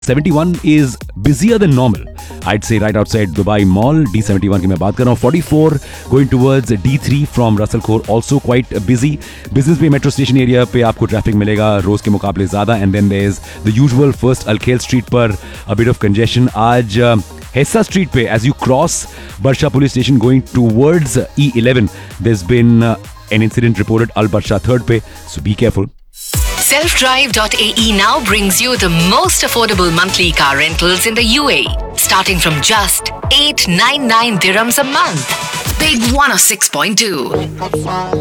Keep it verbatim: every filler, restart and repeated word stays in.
seventy-one is busier than normal. I'd say right outside Dubai Mall, D seventy-one की मैं बात कर रहा हूँ. forty-four going towards D three from Russell Khor, also quite busy. Business Bay metro station area पे आपको traffic मिलेगा रोज के मुकाबले ज़्यादा. And then there's the usual first Al-Khail Street पर a bit of congestion. आज Hessa Street पे as you cross Barsha Police Station going towards E eleven, there's been uh, an incident reported Al Barsha third पे, so be careful. self drive dot a e now brings you the most affordable monthly car rentals in the U A E, starting from just eight hundred ninety-nine dirhams a month. Big one oh six point two.